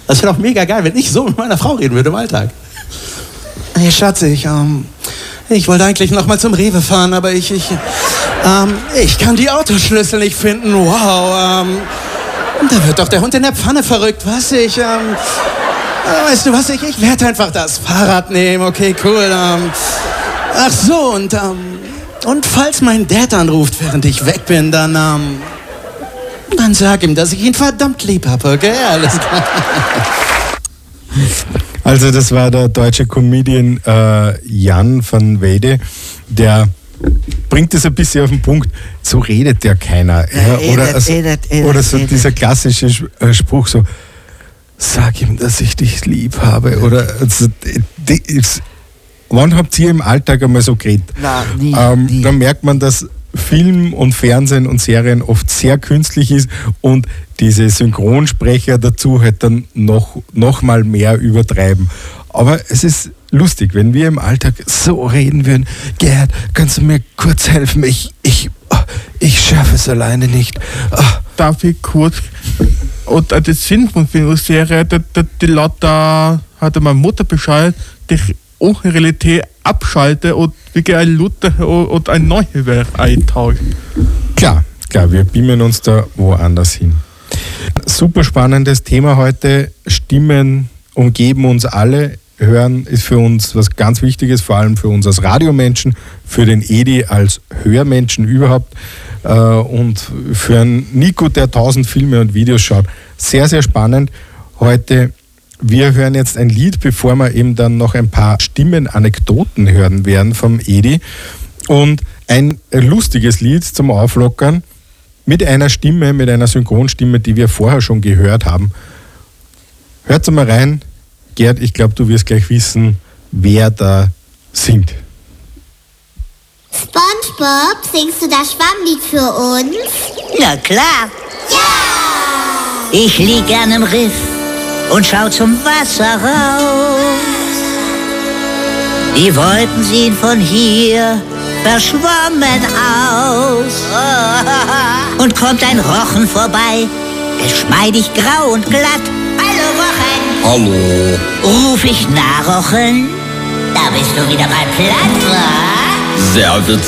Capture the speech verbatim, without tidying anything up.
Das wäre doch mega geil, wenn ich so mit meiner Frau reden würde im Alltag. Hey Schatz, ich, ähm, ich wollte eigentlich noch mal zum Rewe fahren, aber ich, ich, ähm, ich kann die Autoschlüssel nicht finden. Wow, ähm, da wird doch der Hund in der Pfanne verrückt, was ich, ähm, weißt du was, ich, ich werde einfach das Fahrrad nehmen, okay, cool, ähm, ach so, und, ähm, und falls mein Dad anruft, während ich weg bin, dann, ähm, dann sag ihm, dass ich ihn verdammt lieb habe, okay, alles klar. Also das war der deutsche Comedian äh, Jan van Weyde, der bringt es ein bisschen auf den Punkt, so redet ja keiner. Ja, Ja, oder redet, also, redet, redet, oder so redet. dieser klassische äh, Spruch so, sag ihm, dass ich dich lieb habe. Oder also, die, ist, wann habt ihr im Alltag einmal so geredet? Na, nie, ähm, nie. Dann merkt man, dass Film und Fernsehen und Serien oft sehr künstlich ist und diese Synchronsprecher dazu halt dann noch, noch mal mehr übertreiben. Aber es ist lustig, wenn wir im Alltag so reden würden, Gerd, kannst du mir kurz helfen? Ich, ich, ich schaffe es alleine nicht. Darf ich kurz, und äh, das Sinn von der Serie, die, die, die Lotta hatte meine Mutter Bescheid, die auch in Realität abschalte und wirklich ein Luther und ein neues Werk eintauschen. Klar, klar, wir beamen uns da woanders hin. Super spannendes Thema heute. Stimmen umgeben uns alle. Hören ist für uns was ganz Wichtiges, vor allem für uns als Radiomenschen, für den Edi als Hörmenschen überhaupt äh, und für einen Nico, der tausend Filme und Videos schaut. Sehr, sehr spannend. Heute, wir hören jetzt ein Lied, bevor wir eben dann noch ein paar Stimmenanekdoten hören werden vom Edi. Und ein lustiges Lied zum Auflockern mit einer Stimme, mit einer Synchronstimme, die wir vorher schon gehört haben. Hört mal rein. Gerd, ich glaube, du wirst gleich wissen, wer da singt. SpongeBob, singst du das Schwammlied für uns? Na klar. Ja! Ich lieg gern im Riff und schau zum Wasser raus. Die Wolken sehen von hier verschwommen aus. Und kommt ein Rochen vorbei, geschmeidig grau und glatt. Hallo Rochen! Hallo. Ruf ich nach Rochen, da bist du wieder mal platt, wa? Sehr witzig.